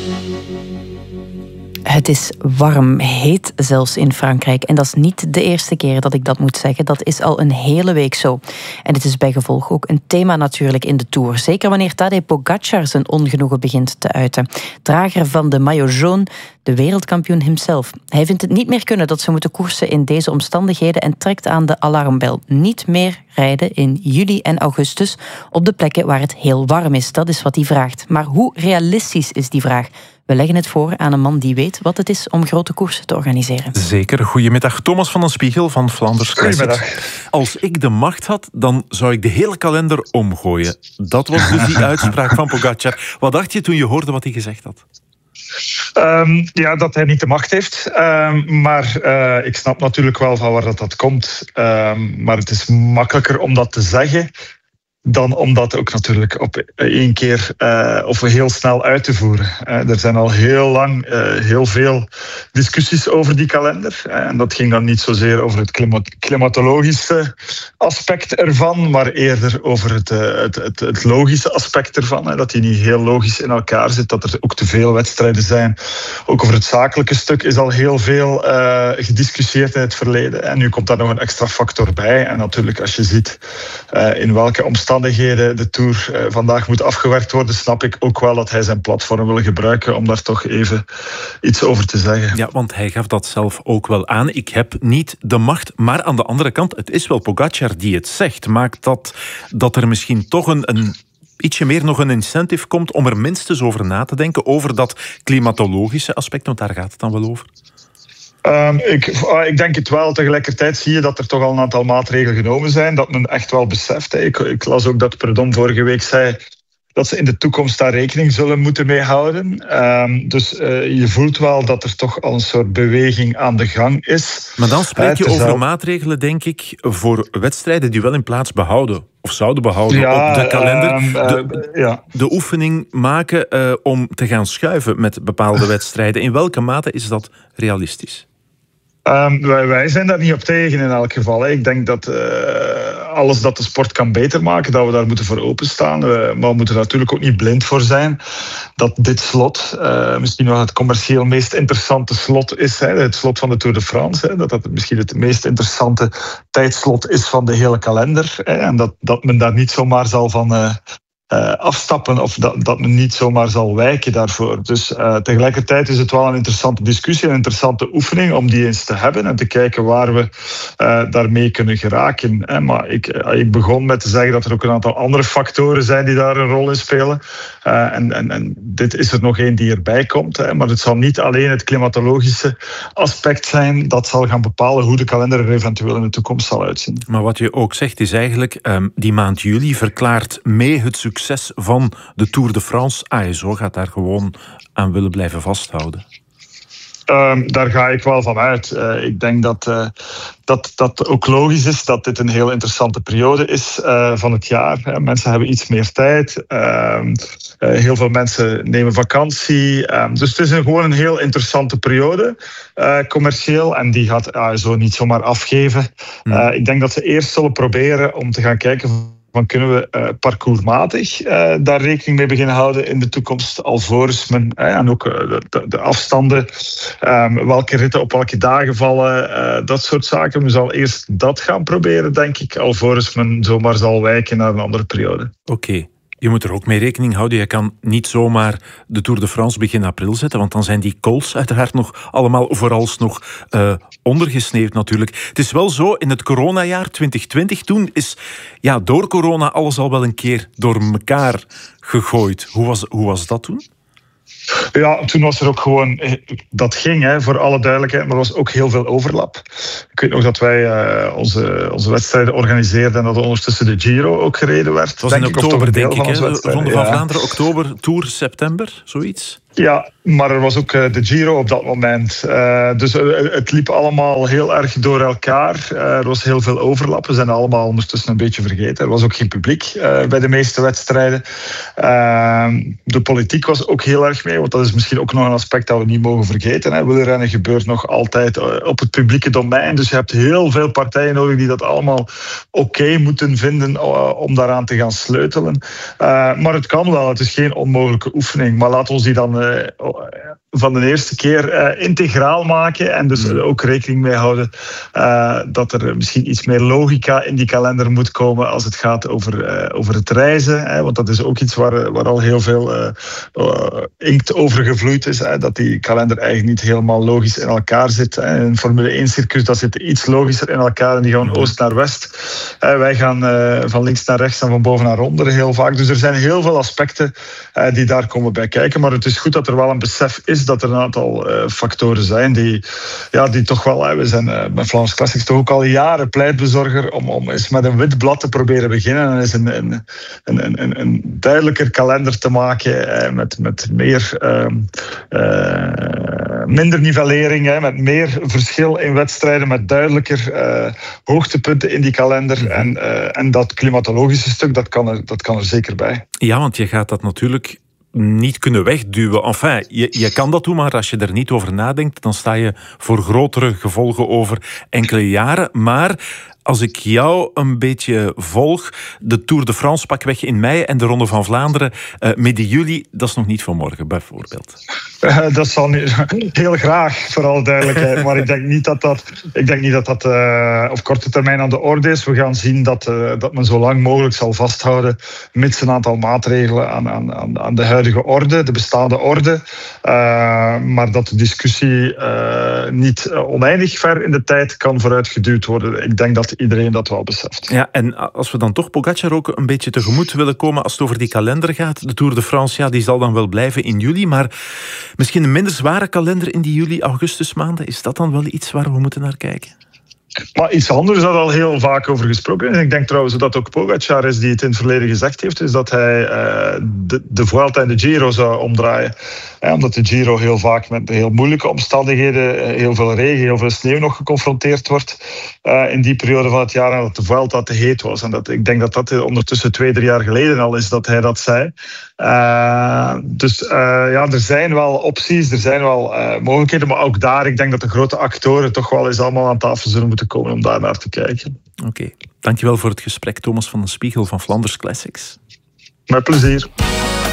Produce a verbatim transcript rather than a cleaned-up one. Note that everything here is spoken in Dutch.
Het is warm, heet zelfs in Frankrijk. En dat is niet de eerste keer dat ik dat moet zeggen. Dat is al een hele week zo. En het is bijgevolg ook een thema natuurlijk in de Tour. Zeker wanneer Tadej Pogačar zijn ongenoegen begint te uiten. Drager van de maillot jaune, de wereldkampioen himself. Hij vindt het niet meer kunnen dat ze moeten koersen in deze omstandigheden en trekt aan de alarmbel. Niet meer rijden in juli en augustus op de plekken waar het heel warm is. Dat is wat hij vraagt. Maar hoe realistisch is die vraag? We leggen het voor aan een man die weet wat het is om grote koersen te organiseren. Zeker. Goedemiddag, Thomas van den Spiegel van Vlaanders Classics. Goedemiddag. Als ik de macht had, dan zou ik de hele kalender omgooien. Dat was dus die uitspraak van Pogačar. Wat dacht je toen je hoorde wat hij gezegd had? Um, ja, dat hij niet de macht heeft. Um, maar uh, ik snap natuurlijk wel van waar dat, dat komt. Um, maar het is makkelijker om dat te zeggen dan om dat ook natuurlijk op één keer uh, of heel snel uit te voeren. Uh, er zijn al heel lang uh, heel veel discussies over die kalender. Uh, en dat ging dan niet zozeer over het klimat- klimatologische aspect ervan, maar eerder over het, uh, het, het, het logische aspect ervan. Uh, dat die niet heel logisch in elkaar zit, dat er ook te veel wedstrijden zijn. Ook over het zakelijke stuk is al heel veel uh, gediscussieerd in het verleden. En nu komt daar nog een extra factor bij. En natuurlijk, als je ziet uh, in welke omstandigheden omstandigheden de Tour uh, vandaag moet afgewerkt worden, snap ik ook wel dat hij zijn platform wil gebruiken om daar toch even iets over te zeggen. Ja, want hij gaf dat zelf ook wel aan. Ik heb niet de macht, maar aan de andere kant, het is wel Pogačar die het zegt. Maakt dat dat er misschien toch een, een ietsje meer nog een incentive komt om er minstens over na te denken, over dat klimatologische aspect, want daar gaat het dan wel over? Um, ik, ik denk het wel. Tegelijkertijd zie je dat er toch al een aantal maatregelen genomen zijn, dat men echt wel beseft. Ik, ik las ook dat Predom vorige week zei dat ze in de toekomst daar rekening zullen moeten mee houden. Um, dus uh, je voelt wel dat er toch al een soort beweging aan de gang is. Maar dan spreek je uh, over zou... maatregelen, denk ik, voor wedstrijden die wel in plaats behouden of zouden behouden ja, op de kalender. Um, uh, de, ja. de oefening maken uh, om te gaan schuiven met bepaalde wedstrijden. In welke mate is dat realistisch? Um, wij, wij zijn daar niet op tegen in elk geval. Hè. Ik denk dat uh, alles dat de sport kan beter maken, dat we daar moeten voor openstaan. Uh, maar we moeten er natuurlijk ook niet blind voor zijn dat dit slot uh, misschien wel het commercieel meest interessante slot is. Hè. Het slot van de Tour de France. Hè. Dat dat misschien het meest interessante tijdslot is van de hele kalender. Hè. En dat, dat men daar niet zomaar zal van... Uh, Uh, afstappen of dat, dat men niet zomaar zal wijken daarvoor. Dus uh, tegelijkertijd is het wel een interessante discussie, een interessante oefening om die eens te hebben en te kijken waar we uh, daarmee kunnen geraken. Hè. Maar ik, uh, ik begon met te zeggen dat er ook een aantal andere factoren zijn die daar een rol in spelen. Uh, en, en, en dit is er nog één die erbij komt. Hè. Maar het zal niet alleen het klimatologische aspect zijn dat zal gaan bepalen hoe de kalender er eventueel in de toekomst zal uitzien. Maar wat je ook zegt is eigenlijk, um, die maand juli verklaart mee het succes van de Tour de France. A S O gaat daar gewoon aan willen blijven vasthouden. Um, daar ga ik wel van uit. Uh, ik denk dat, uh, dat dat ook logisch is dat dit een heel interessante periode is uh, van het jaar. Uh, mensen hebben iets meer tijd. Uh, uh, heel veel mensen nemen vakantie. Uh, dus het is een, gewoon een heel interessante periode, uh, commercieel. En die gaat A S O niet zomaar afgeven. Uh, ik denk dat ze eerst zullen proberen om te gaan kijken van kunnen we uh, parcoursmatig uh, daar rekening mee beginnen houden in de toekomst, alvorens men, uh, en ook uh, de, de afstanden, um, welke ritten op welke dagen vallen, uh, dat soort zaken. Men zal eerst dat gaan proberen, denk ik, alvorens men zomaar zal wijken naar een andere periode. Oké. Okay. Je moet er ook mee rekening houden. Je kan niet zomaar de Tour de France begin april zetten, want dan zijn die calls uiteraard nog allemaal vooralsnog uh, ondergesneeuwd natuurlijk. Het is wel zo, in het coronajaar twintig twintig, toen is ja, door corona alles al wel een keer door elkaar gegooid. Hoe was, hoe was dat toen? Ja, toen was er ook gewoon... Dat ging, hè, voor alle duidelijkheid, maar er was ook heel veel overlap. Ik weet nog dat wij uh, onze, onze wedstrijden organiseerden en dat ondertussen de Giro ook gereden werd. Het was in denk oktober, ik, denk ik, hè? Ronde van ja. Vlaanderen, oktober, Tour, september, zoiets? Ja, maar er was ook uh, de Giro op dat moment. Uh, dus uh, het liep allemaal heel erg door elkaar. Uh, er was heel veel overlap. We zijn allemaal ondertussen een beetje vergeten. Er was ook geen publiek uh, bij de meeste wedstrijden. Uh, de politiek was ook heel erg mee, want dat is misschien ook nog een aspect dat we niet mogen vergeten. Hè. Wielrennen gebeurt nog altijd uh, op het publieke domein. Dus je hebt heel veel partijen nodig die dat allemaal oké okay moeten vinden uh, om daaraan te gaan sleutelen. Uh, maar het kan wel. Het is geen onmogelijke oefening. Maar laat ons die dan uh, van de eerste keer uh, integraal maken en dus er ook rekening mee houden uh, dat er misschien iets meer logica in die kalender moet komen als het gaat over, uh, over het reizen. Hè, want dat is ook iets waar, waar al heel veel uh, uh, inkt over gevloeid is. Hè, dat die kalender eigenlijk niet helemaal logisch in elkaar zit. Hè. In een Formule één circuit dat zit iets logischer in elkaar en die gaan oost naar west. Uh, wij gaan uh, van links naar rechts en van boven naar onder heel vaak. Dus er zijn heel veel aspecten uh, die daar komen bij kijken. Maar het is goed dat er wel een besef is dat er een aantal uh, factoren zijn die, ja, die toch wel... Hè, we zijn uh, met Vlaams Classics toch ook al jaren pleitbezorger om, om eens met een wit blad te proberen beginnen en eens een, een, een, een, een duidelijker kalender te maken uh, met, met meer... Uh, uh, minder nivellering, hè, met meer verschil in wedstrijden, met duidelijker uh, hoogtepunten in die kalender. En, uh, en dat klimatologische stuk, dat kan, er, dat kan er zeker bij. Ja, want je gaat dat natuurlijk niet kunnen wegduwen. Enfin, je, je kan dat doen, maar als je er niet over nadenkt, dan sta je voor grotere gevolgen over enkele jaren. Maar als ik jou een beetje volg, de Tour de France pakweg in mei en de Ronde van Vlaanderen uh, midden juli, dat is nog niet voor morgen, bijvoorbeeld. Uh, dat zal niet, heel graag, voor alle duidelijkheid. Maar ik denk niet dat dat, ik denk niet dat, dat uh, op korte termijn aan de orde is. We gaan zien dat, uh, dat men zo lang mogelijk zal vasthouden, mits een aantal maatregelen aan, aan, aan de huidige orde, de bestaande orde. Uh, maar dat de discussie uh, niet oneindig ver in de tijd kan vooruitgeduwd worden. Ik denk dat iedereen dat wel beseft. Ja, en als we dan toch Pogacar ook een beetje tegemoet willen komen als het over die kalender gaat. De Tour de France, ja, die zal dan wel blijven in juli, maar misschien een minder zware kalender in die juli-augustus maanden. Is dat dan wel iets waar we moeten naar kijken? Maar iets anders is dat al heel vaak over gesproken. En ik denk trouwens dat ook Pogacar is die het in het verleden gezegd heeft, is dat hij uh, de, de Vuelta en de Giro zou omdraaien. Ja, omdat de Giro heel vaak met heel moeilijke omstandigheden, heel veel regen, heel veel sneeuw nog geconfronteerd wordt uh, in die periode van het jaar en dat de Vuelta te heet was. En dat, ik denk dat dat ondertussen twee, drie jaar geleden al is dat hij dat zei. Uh, dus uh, ja, er zijn wel opties, er zijn wel uh, mogelijkheden, maar ook daar, ik denk dat de grote actoren toch wel eens allemaal aan tafel zullen moeten komen om daar naar te kijken. Oké, okay. Dankjewel voor het gesprek, Thomas van den Spiegel van Flanders Classics. Met plezier.